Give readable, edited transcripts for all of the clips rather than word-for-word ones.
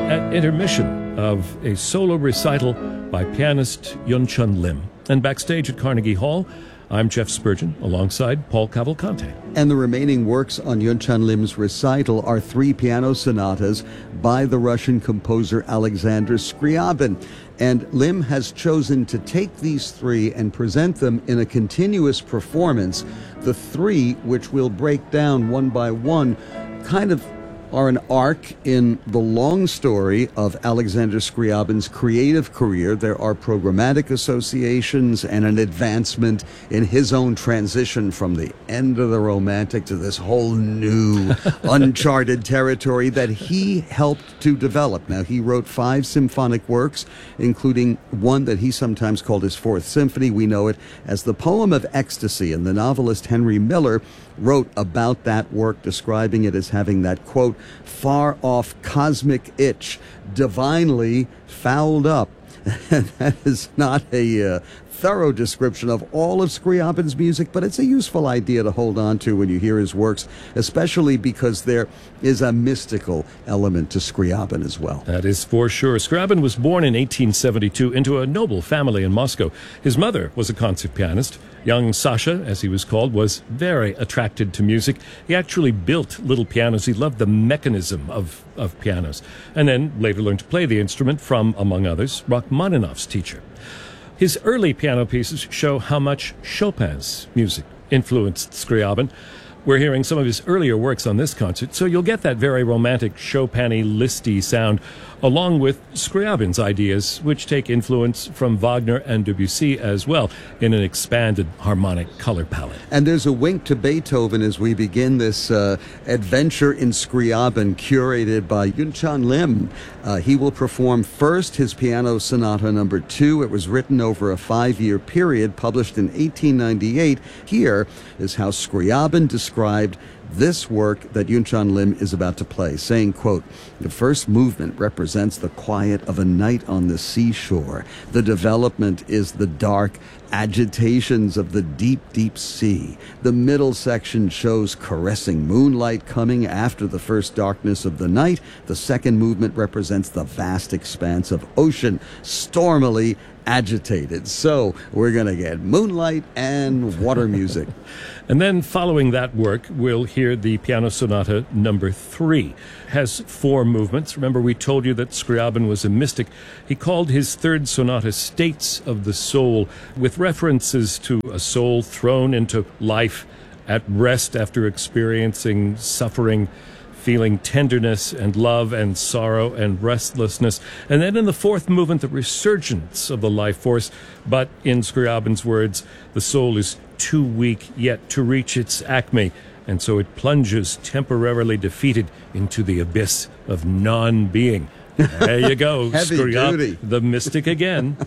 at intermission of a solo recital by pianist Yun-Chun Lim. And backstage at Carnegie Hall, I'm Jeff Spurgeon, alongside Paul Cavalcante. And the remaining works on Yun-Chun Lim's recital are 3 piano sonatas by the Russian composer Alexander Scriabin. And Lim has chosen to take these 3 and present them in a continuous performance. The 3, which we'll break down one by one, kind of are an arc in the long story of Alexander Scriabin's creative career. There are programmatic associations and an advancement in his own transition from the end of the Romantic to this whole new uncharted territory that he helped to develop. Now, he wrote 5 symphonic works, including one that he sometimes called his 4th Symphony. We know it as the Poem of Ecstasy, and the novelist Henry Miller wrote about that work, describing it as having that, quote, far-off cosmic itch, divinely fouled up. And that is not a thorough description of all of Scriabin's music, but it's a useful idea to hold on to when you hear his works, especially because there is a mystical element to Scriabin as well. That is for sure. Scriabin was born in 1872 into a noble family in Moscow. His mother was a concert pianist. Young Sasha, as he was called, was very attracted to music. He actually built little pianos. He loved the mechanism of pianos, and then later learned to play the instrument from, among others, Rachmaninoff's teacher. His early piano pieces show how much Chopin's music influenced Scriabin. We're hearing some of his earlier works on this concert, so you'll get that very romantic, Chopin-y, listy sound, along with Scriabin's ideas, which take influence from Wagner and Debussy as well, in an expanded harmonic color palette. And there's a wink to Beethoven as we begin this adventure in Scriabin, curated by Yun-Chun Lim. He will perform first his Piano Sonata No. 2. It was written over a 5-year period, published in 1898. Here is how Scriabin described this work that Yun-Chun Lim is about to play, saying, quote, the first movement represents the quiet of a night on the seashore. The development is the dark agitations of the deep, deep sea. The middle section shows caressing moonlight coming after the first darkness of the night. The second movement represents the vast expanse of ocean, stormily agitated. So we're going to get moonlight and water music. And then following that work, we'll hear the Piano Sonata No. 3. Has 4 movements. Remember, we told you that Scriabin was a mystic. He called his 3rd sonata States of the Soul, with references to a soul thrown into life at rest after experiencing suffering, feeling tenderness and love and sorrow and restlessness. And then in the 4th movement, the resurgence of the life force. But in Scriabin's words, the soul is too weak yet to reach its acme, and so it plunges temporarily defeated into the abyss of non-being. There you go, Heavy duty. The mystic again.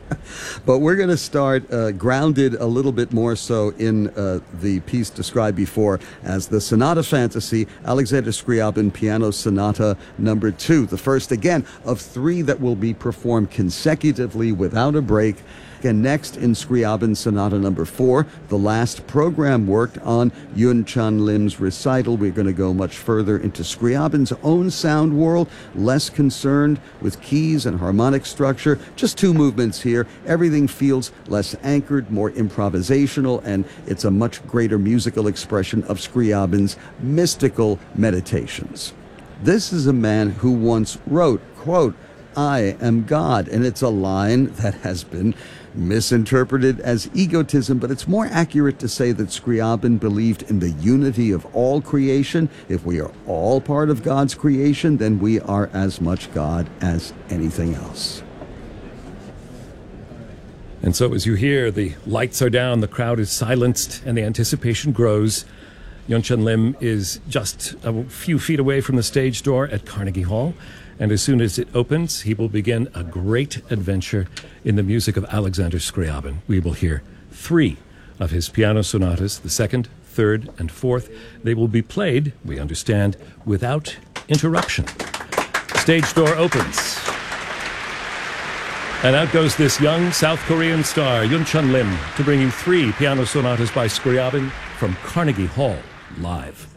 But we're going to start grounded a little bit more so in the piece described before as the Sonata Fantasy, Alexander Scriabin Piano Sonata No. 2. The first, again, of 3 that will be performed consecutively without a break. And next, in Scriabin's Sonata No. 4, the last program worked on Yun-Chun Lim's recital. We're going to go much further into Scriabin's own sound world, less concerned with keys and harmonic structure. Just 2 movements here. Everything feels less anchored, more improvisational, and it's a much greater musical expression of Scriabin's mystical meditations. This is a man who once wrote, quote, I am God, and it's a line that has been misinterpreted as egotism, but it's more accurate to say that Scriabin believed in the unity of all creation. If we are all part of God's creation, then we are as much God as anything else. And so as you hear, the lights are down, the crowd is silenced, and the anticipation grows. Yun-Chun Lim is just a few feet away from the stage door at Carnegie Hall, and as soon as it opens, he will begin a great adventure in the music of Alexander Scriabin. We will hear 3 of his piano sonatas, the 2nd, 3rd, and 4th. They will be played, we understand, without interruption. Stage door opens. And out goes this young South Korean star, Yun-Chun Lim, to bring you 3 piano sonatas by Scriabin from Carnegie Hall, live.